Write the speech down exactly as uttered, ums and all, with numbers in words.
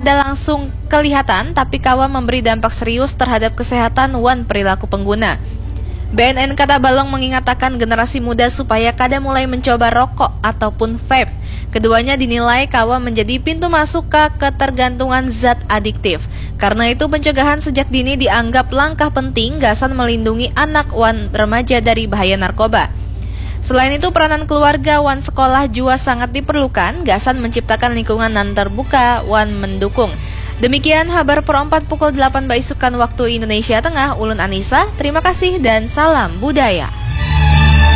tidak langsung kelihatan, tapi kawa memberi dampak serius terhadap kesehatan wan perilaku pengguna. B N N Kota Balong mengingatkan generasi muda supaya kada mulai mencoba rokok ataupun vape. Keduanya dinilai kawa menjadi pintu masuk ke ketergantungan zat adiktif. Karena itu pencegahan sejak dini dianggap langkah penting gasan melindungi anak wan remaja dari bahaya narkoba. Selain itu peranan keluarga wan sekolah juga sangat diperlukan, gasan menciptakan lingkungan nan terbuka wan mendukung. Demikian kabar perempat pukul delapan baisukan waktu Indonesia Tengah, Ulun Anissa, terima kasih dan salam budaya.